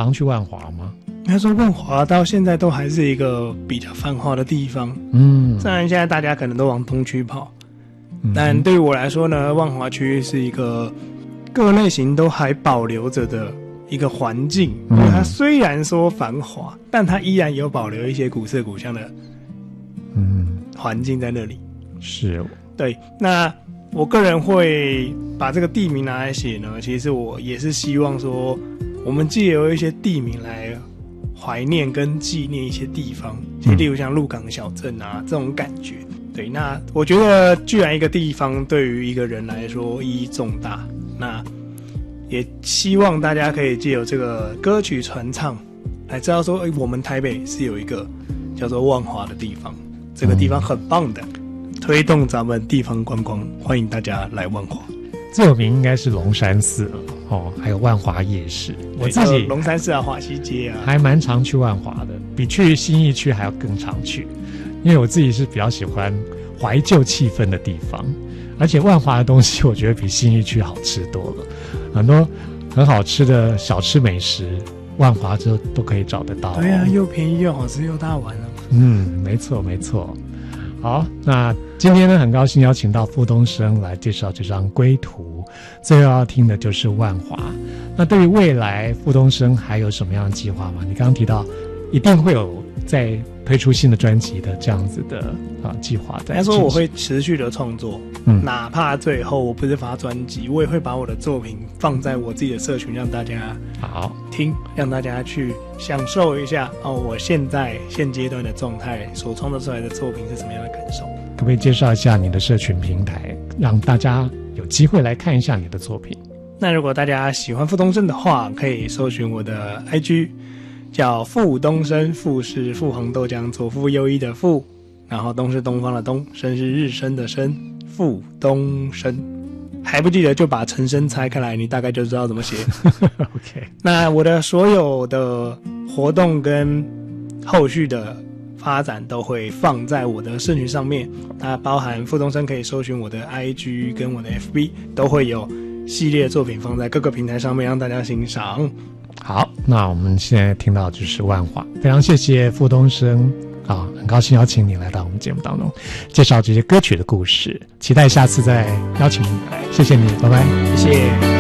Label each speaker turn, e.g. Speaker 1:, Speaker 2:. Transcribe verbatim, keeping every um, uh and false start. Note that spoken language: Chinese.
Speaker 1: 常去万华吗？
Speaker 2: 应该说万华到现在都还是一个比较繁华的地方，
Speaker 1: 嗯，
Speaker 2: 虽然现在大家可能都往东区跑，嗯、但对于我来说呢，万华区是一个各类型都还保留着的一个环境，因为它虽然说繁华，但它依然有保留一些古色古香的嗯环境在那里。
Speaker 1: 是，
Speaker 2: 对。那我个人会把这个地名拿来写呢，其实我也是希望说，我们借由一些地名来怀念跟纪念一些地方，就例如像鹿港小镇啊这种感觉。对，那我觉得既然一个地方对于一个人来说意义重大，那也希望大家可以借由这个歌曲传唱来知道说，哎，我们台北是有一个叫做万华的地方，这个地方很棒的，推动咱们地方观光，欢迎大家来万华。
Speaker 1: 最有名应该是龙山寺了哦，还有万华夜市。我自己
Speaker 2: 龙山寺啊、华西街啊，
Speaker 1: 还蛮常去万华的，比去信义区还要更常去。因为我自己是比较喜欢怀旧气氛的地方，而且万华的东西我觉得比信义区好吃多了，很多很好吃的小吃美食，万华就都可以找得到、哦。
Speaker 2: 对啊，又便宜又好吃又大碗了。
Speaker 1: 嗯，没错没错。好，那今天呢，很高兴邀请到傅东升来介绍这张归途，最后要听的就是万华。那对于未来傅东升还有什么样的计划吗？你刚刚提到一定会有在推出新的专辑的这样子的啊计划在。
Speaker 2: 应该说我会持续的创作，嗯，哪怕最后我不是发专辑，我也会把我的作品放在我自己的社群，让大家
Speaker 1: 好
Speaker 2: 听，让大家去享受一下哦，我现在现阶段的状态所创作出来的作品是什么样的感受。
Speaker 1: 可不可以介绍一下你的社群平台，让大家有机会来看一下你的作品？
Speaker 2: 那如果大家喜欢傅东升的话，可以搜寻我的 I G， 叫傅东升，傅是富航豆浆左腹右一的傅，然后东是东方的东，升是日升的升，傅东升。还不记得就把陈升拆开来，你大概就知道怎么写。
Speaker 1: OK，
Speaker 2: 那我的所有的活动跟后续的发展都会放在我的社群上面，那包含傅东升可以搜寻我的 I G 跟我的 F B， 都会有系列作品放在各个平台上面让大家欣赏。
Speaker 1: 好，那我们现在听到就是万华，非常谢谢傅东升啊，很高兴邀请你来到我们节目当中，介绍这些歌曲的故事，期待下次再邀请你来，谢谢你，拜拜，
Speaker 2: 谢谢。